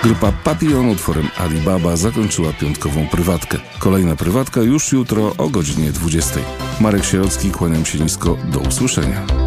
Grupa Papillon utworem Alibaba zakończyła piątkową prywatkę. Kolejna prywatka już jutro o godzinie 20. Marek Sierocki, kłaniam się nisko, do usłyszenia.